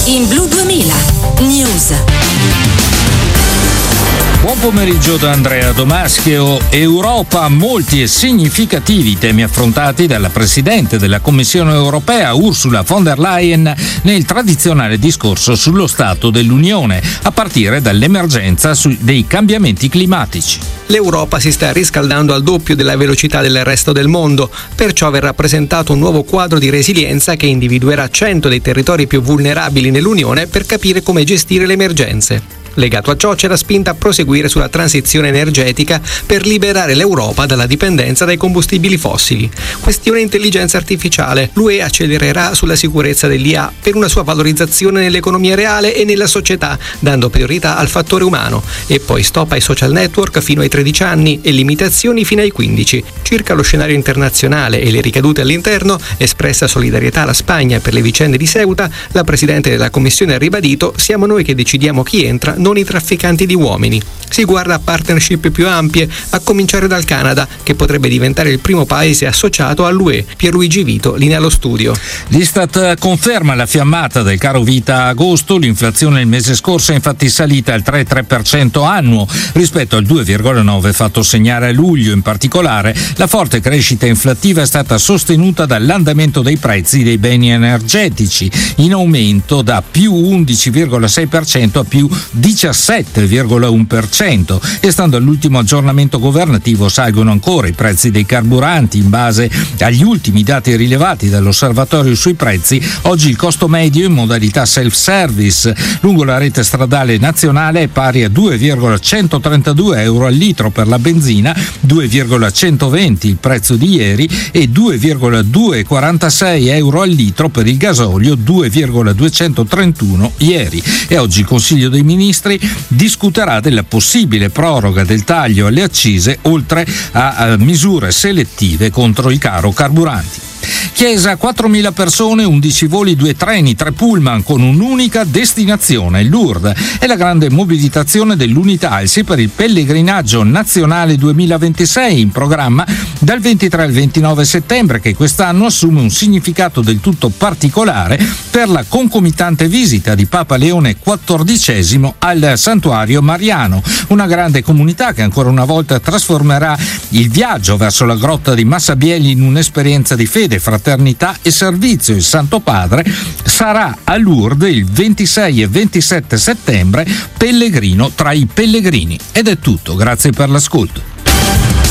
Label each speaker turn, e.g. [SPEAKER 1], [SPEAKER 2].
[SPEAKER 1] In Blu 2000 News.
[SPEAKER 2] Buon pomeriggio da Andrea Domaschio. Europa, molti e significativi temi affrontati dalla Presidente della Commissione europea Ursula von der Leyen nel tradizionale discorso sullo Stato dell'Unione, a partire dall'emergenza dei cambiamenti climatici.
[SPEAKER 3] L'Europa si sta riscaldando al doppio della velocità del resto del mondo, perciò verrà presentato un nuovo quadro di resilienza che individuerà 100 dei territori più vulnerabili nell'Unione per capire come gestire le emergenze. Legato a ciò c'è la spinta a proseguire sulla transizione energetica per liberare l'Europa dalla dipendenza dai combustibili fossili. Questione intelligenza artificiale. L'UE accelererà sulla sicurezza dell'IA per una sua valorizzazione nell'economia reale e nella società, dando priorità al fattore umano. E poi stop ai social network fino ai 13 anni e limitazioni fino ai 15. Circa lo scenario internazionale e le ricadute all'interno, espressa solidarietà alla Spagna per le vicende di Ceuta, la Presidente della Commissione ha ribadito: siamo noi che decidiamo chi entra, non i trafficanti di uomini. Si guarda a partnership più ampie, a cominciare dal Canada, che potrebbe diventare il primo paese associato all'UE. Pierluigi Vito, linea allo studio.
[SPEAKER 2] L'Istat conferma la fiammata del caro vita a agosto. L'inflazione il mese scorso è infatti salita al 3,3% annuo rispetto al 2,9% fatto segnare a luglio. In particolare, la forte crescita inflattiva è stata sostenuta dall'andamento dei prezzi dei beni energetici, in aumento da più 11,6% a più 17,1%, e stando all'ultimo aggiornamento governativo salgono ancora i prezzi dei carburanti. In base agli ultimi dati rilevati dall'Osservatorio sui prezzi, oggi il costo medio in modalità self-service lungo la rete stradale nazionale è pari a 2,132 euro al litro per la benzina, 2,120 il prezzo di ieri e 2,246 euro al litro per il gasolio, 2,231 ieri. E oggi il Consiglio dei Ministri discuterà della possibile proroga del taglio alle accise, oltre a misure selettive contro il caro carburanti. Chiesa, 4.000 persone, 11 voli, 2 treni, 3 pullman con un'unica destinazione, Lourdes. È la grande mobilitazione dell'Unitalsi per il pellegrinaggio nazionale 2026 in programma dal 23 al 29 settembre, che quest'anno assume un significato del tutto particolare per la concomitante visita di Papa Leone XIV al Santuario Mariano, una grande comunità che ancora una volta trasformerà il viaggio verso la grotta di Massabielle in un'esperienza di fede, fraternità e servizio. Il Santo Padre sarà a Lourdes il 26 e 27 settembre, pellegrino tra i pellegrini. Ed è tutto, grazie per l'ascolto.